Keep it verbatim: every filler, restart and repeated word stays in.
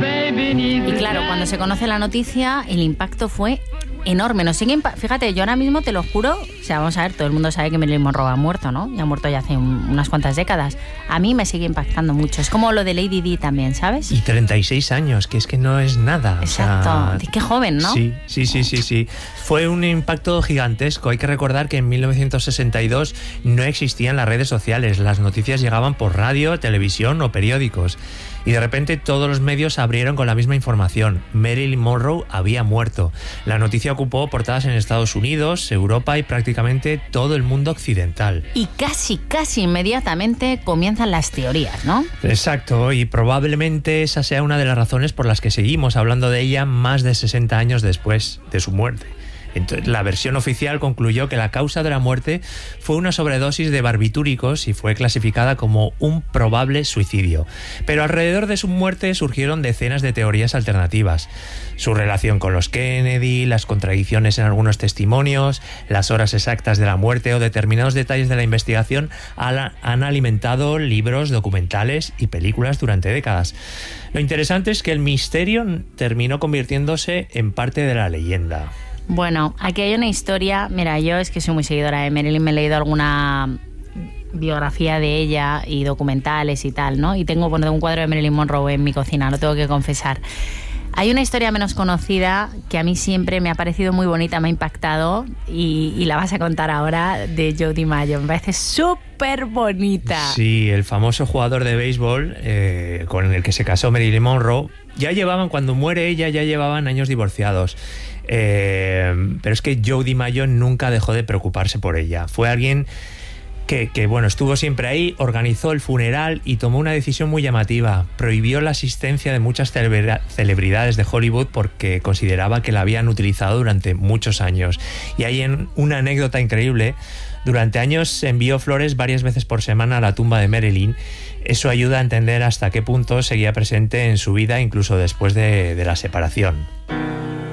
Y claro, cuando se conoce la noticia, el impacto fue enorme. Nos sigue impa- Fíjate, yo ahora mismo te lo juro, o sea, vamos a ver, todo el mundo sabe que Marilyn Monroe ha muerto, ¿no? Y ha muerto ya hace un, unas cuantas décadas. A mí me sigue impactando mucho. Es como lo de Lady Di también, ¿sabes? Y treinta y seis años, que es que no es nada. Exacto. O sea, Qué joven, ¿no? Sí, sí, sí, sí, sí. Fue un impacto gigantesco. Hay que recordar que en mil novecientos sesenta y dos no existían las redes sociales. Las noticias llegaban por radio, televisión o periódicos. Y de repente todos los medios abrieron con la misma información. Marilyn Monroe había muerto. La noticia ocupó portadas en Estados Unidos, Europa y prácticamente todo el mundo occidental. Y casi, casi inmediatamente comienzan las teorías, ¿no? Exacto, y probablemente esa sea una de las razones por las que seguimos hablando de ella más de sesenta años después de su muerte. Entonces, la versión oficial concluyó que la causa de la muerte fue una sobredosis de barbitúricos y fue clasificada como un probable suicidio. Pero alrededor de su muerte surgieron decenas de teorías alternativas. Su relación con los Kennedy, las contradicciones en algunos testimonios, las horas exactas de la muerte o determinados detalles de la investigación han alimentado libros, documentales y películas durante décadas. Lo interesante es que el misterio terminó convirtiéndose en parte de la leyenda. Bueno, aquí hay una historia. Mira, yo es que soy muy seguidora de Marilyn, me he leído alguna biografía de ella y documentales y tal, ¿no? Y tengo, bueno, un cuadro de Marilyn Monroe en mi cocina, lo tengo que confesar. Hay una historia menos conocida que a mí siempre me ha parecido muy bonita, me ha impactado y, y la vas a contar ahora, de Joe DiMaggio. Me parece súper bonita. Sí, el famoso jugador de béisbol eh, con el que se casó Marilyn Monroe. Ya llevaban, cuando muere ella, ya llevaban años divorciados. Eh, pero es que Joe DiMaggio nunca dejó de preocuparse por ella. Fue alguien que, que, bueno, estuvo siempre ahí, organizó el funeral y tomó una decisión muy llamativa. Prohibió la asistencia de muchas celebridades de Hollywood porque consideraba que la habían utilizado durante muchos años. Y hay en una anécdota increíble. Durante años envió flores varias veces por semana a la tumba de Marilyn. Eso ayuda a entender hasta qué punto seguía presente en su vida, incluso después de, de la separación.